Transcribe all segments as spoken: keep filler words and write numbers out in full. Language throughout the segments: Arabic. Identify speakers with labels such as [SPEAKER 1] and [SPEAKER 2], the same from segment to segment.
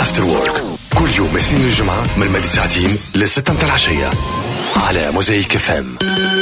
[SPEAKER 1] افتر وورك كل يوم اثنين الجمعة من مدى ساعتين لستة متاع العشية على موزايك اف ام.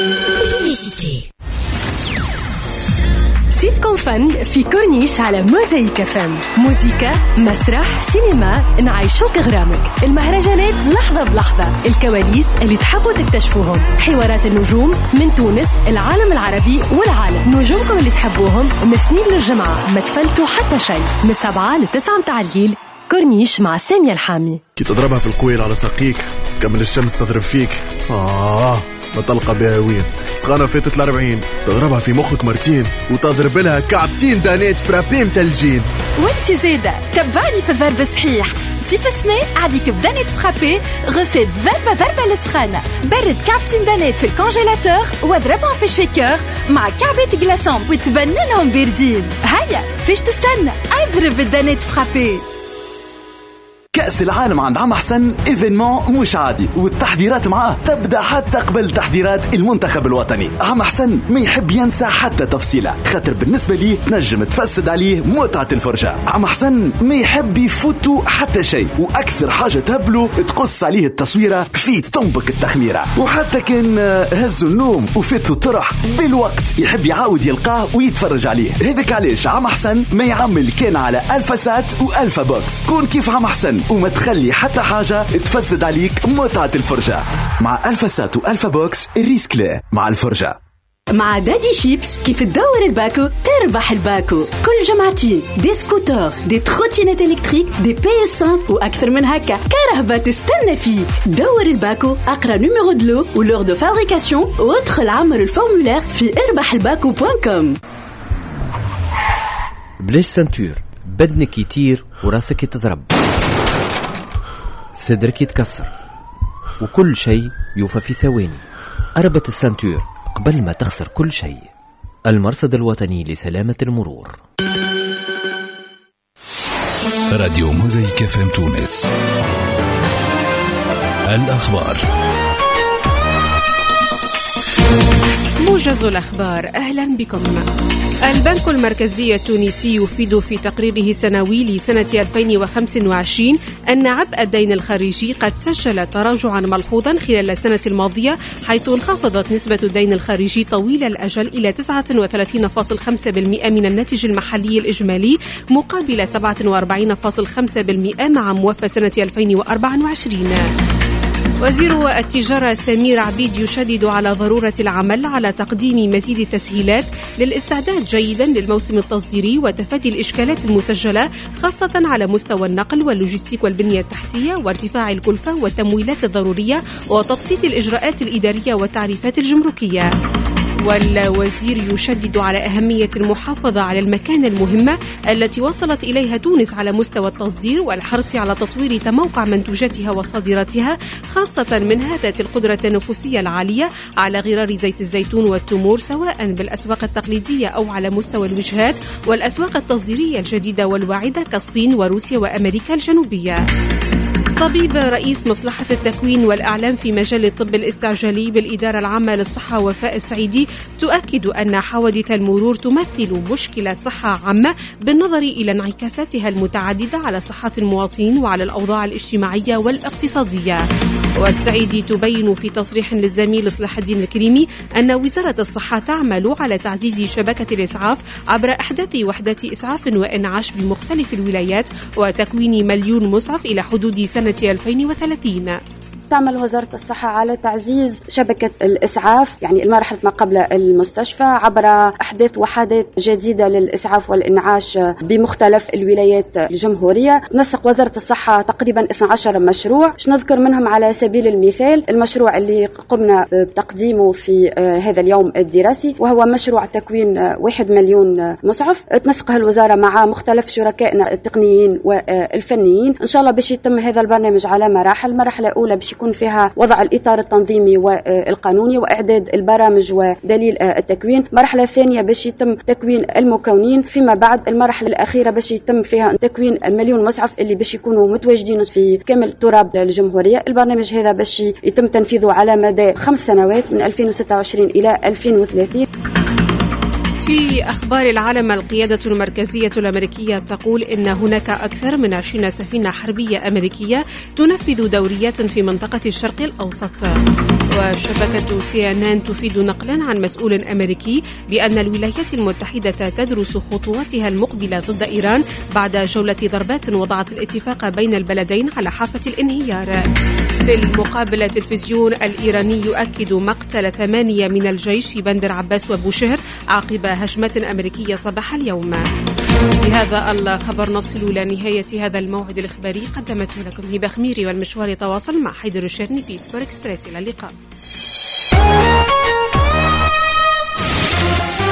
[SPEAKER 2] صيفكم فن في كورنيش على موزايك اف ام. موسيقى، مسرح، سينما، نعيشوك غرامك، المهرجانات لحظة بلحظة، الكواليس اللي تحبوا تكتشفوهم، حوارات النجوم من تونس، العالم العربي والعالم، نجومكم اللي تحبوهم من اثنين للجمعة، ما تفلتوا حتى شيء، من سبعة لتسعة متاع الليل. كورنيش مع سامية الحامي.
[SPEAKER 3] كي تضربها في القويل على ساقيك كمل الشمس تضرب فيك، آه ما تلقى بها وين سخانة فاتت الأربعين، تضربها في مخك مرتين وتضرب لها كعبتين دانيت فرابي متلجين.
[SPEAKER 4] وانت زيادة تبعني في الضرب صحيح. صيف السنة عليك بدانيت فرابي غسيل ضربة ضربة للسخانة، برد كعبتين دانيت في الكونجيلاتور واضربهم في الشيكر مع كعبة جلاسون وتبننهم باردين. هيا فيش تستنى، اضرب الدانيت فرابي.
[SPEAKER 5] كأس العالم عند عم حسن إيفينمون مش عادي، والتحضيرات معاه تبدأ حتى قبل تحضيرات المنتخب الوطني. عم حسن ما يحب ينسى حتى تفصيلة، خاطر بالنسبة ليه تنجم تفسد عليه متعة الفرجة. عم حسن ما يحب يفوتوا حتى شيء، وأكثر حاجة تهبله تقص عليه التصويرة في تنبك التخميرة. وحتى كان هزوا النوم وفاتوا الطرح بالوقت يحب يعاود يلقاه ويتفرج عليه. هذاك علاش عم حسن ما يعمل كان على ألفا سات وألفا بوكس. كون كيف عم حسن وما تخلي حتى حاجة تفسد عليك متعة الفرجة. مع ألفا سات وألفا بوكس الريسك لا مع الفرجة.
[SPEAKER 2] مع دادي شيبس كيف تدور الباكو تربح الباكو. كل جمعتين دي سكوتر، دي تروتينات إلكتريك، دي بي اس خمسة وأكثر من هكا. كرهبة تستنى فيه. دور الباكو، أقرأ نيميرو دلو ولور دو فابريكاسيون وادخل عمر الفورمولير في اربح الباكو دوت كوم.
[SPEAKER 6] بلاش سنتور، بدنك يطير وراسك يتضرب، صدرك يتكسر، وكل شيء يوفى في ثواني. أربط السنتور قبل ما تخسر كل شيء. المرصد الوطني لسلامة المرور.
[SPEAKER 1] راديو موزايك اف ام تونس. الأخبار.
[SPEAKER 7] موجز الأخبار، أهلا بكم. البنك المركزي التونسي يفيد في تقريره السنوي لسنة ألفين وخمسة وعشرين أن عبء الدين الخارجي قد سجل تراجعا ملحوظا خلال السنة الماضية، حيث انخفضت نسبة الدين الخارجي طويل الأجل إلى تسعة وثلاثين فاصلة خمسة بالمئة من الناتج المحلي الإجمالي مقابل سبعة وأربعين فاصلة خمسة بالمئة مع موفى سنة ألفين وأربعة وعشرين. وزير التجارة سمير عبيد يشدد على ضرورة العمل على تقديم مزيد التسهيلات للاستعداد جيدا للموسم التصديري وتفادي الإشكالات المسجلة، خاصة على مستوى النقل واللوجستيك والبنية التحتية وارتفاع الكلفة والتمويلات الضرورية وتبسيط الإجراءات الإدارية والتعريفات الجمركية. والوزير يشدد على أهمية المحافظة على المكانة المهمة التي وصلت إليها تونس على مستوى التصدير والحرص على تطوير تموقع منتوجاتها وصادراتها، خاصة منها ذات القدرة التنافسية العالية على غرار زيت الزيتون والتمور، سواء بالأسواق التقليدية أو على مستوى الوجهات والأسواق التصديرية الجديدة والواعدة كالصين وروسيا وأمريكا الجنوبية. طبيب رئيس مصلحة التكوين والإعلام في مجال الطب الاستعجالي بالإدارة العامة للصحة وفاء السعيدي تؤكد أن حوادث المرور تمثل مشكلة صحة عامة بالنظر إلى انعكاساتها المتعددة على صحة المواطنين وعلى الأوضاع الاجتماعية والاقتصادية. والسعيدي تبين في تصريح للزميل صلاح الدين الكريمي أن وزارة الصحة تعمل على تعزيز شبكة الإسعاف عبر إحداث وحدات إسعاف وإنعاش بمختلف الولايات وتكوين مليون مسعف إلى حدود سنة ألفين وثلاثين.
[SPEAKER 8] تعمل وزارة الصحة على تعزيز شبكة الإسعاف، يعني المرحلة ما قبل المستشفى، عبر أحداث وحدات جديدة للإسعاف والإنعاش بمختلف الولايات الجمهورية. نسق وزارة الصحة تقريبا اثني عشر مشروع، باش نذكر منهم على سبيل المثال المشروع اللي قمنا بتقديمه في هذا اليوم الدراسي، وهو مشروع تكوين واحد مليون مسعف. تنسقها الوزارة مع مختلف شركائنا التقنيين والفنيين. إن شاء الله باش يتم هذا البرنامج على مراحل. المرحلة الأولى باش يكون فيها وضع الإطار التنظيمي والقانوني وإعداد البرامج ودليل التكوين. المرحلة الثانية باش يتم تكوين المكونين. فيما بعد المرحلة الأخيرة باش يتم فيها تكوين المليون مسعف اللي باش يكونوا متواجدين في كامل تراب الجمهورية. البرنامج هذا باش يتم تنفيذه على مدى خمس سنوات من ألفين وستة وعشرين إلى ألفين وثلاثين.
[SPEAKER 7] في أخبار العالم، القيادة المركزية الأمريكية تقول إن هناك أكثر من عشرين سفينة حربية أمريكية تنفذ دوريات في منطقة الشرق الأوسط. وشبكة سي إن إن تفيد نقلا عن مسؤول أمريكي بأن الولايات المتحدة تدرس خطواتها المقبلة ضد إيران بعد جولة ضربات وضعت الاتفاق بين البلدين على حافة الانهيار. في المقابل، التلفزيون الإيراني يؤكد مقتل ثمانية من الجيش في بندر عباس وبوشهر عقب هجمة أمريكية صباح اليوم. بهذا الخبر نصل إلى نهاية هذا الموعد الإخباري، قدمته لكم هبة خميري، والمشوار تواصل مع حيدر الشرني في سبور إكسبريس. إلى اللقاء.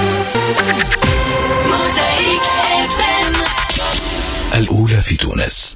[SPEAKER 1] الأولى في تونس.